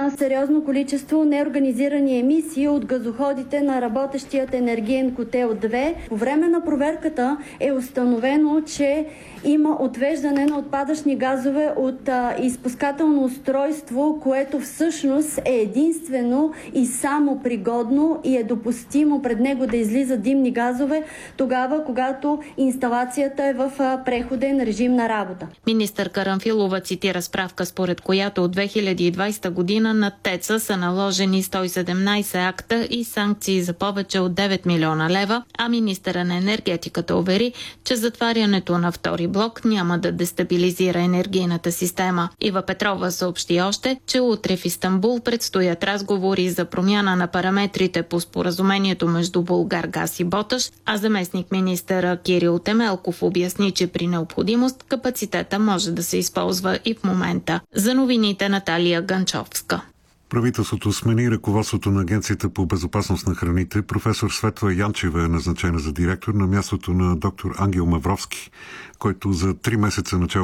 на сериозно количество неорганизирани емисии от газоходите на работещият енергиен котел 2. По време на проверката е установено, че има отвеждане на отпадъчни газове от изпускателно устройство, което всъщност е единствено и само пригодно и е допустимо пред него да излизат димни газове тогава, когато инсталацията е в преходен режим на работа. Министър Карамфилова цитира справка, според която от 2020 година на ТЕЦ-а са наложени 117 акта и санкции за повече от 9 милиона лева, а министъра на енергетиката увери, че затварянето на втори блок няма да дестабилизира енергийната система. Ива Петрова съобщи още, че утре в Истанбул предстоят разговори за промяна на параметрите по споразумението между Булгаргаз и Боташ, а заместник министъра Кирил Темелков обясни, че при необходимост капацитета може да се използва и в момента. За новините Наталия Ганчовска. Правителството смени ръководството на Агенцията по безопасност на храните. Професор Светла Янчева е назначена за директор на мястото на доктор Ангел Мавровски, който за 3 месеца начало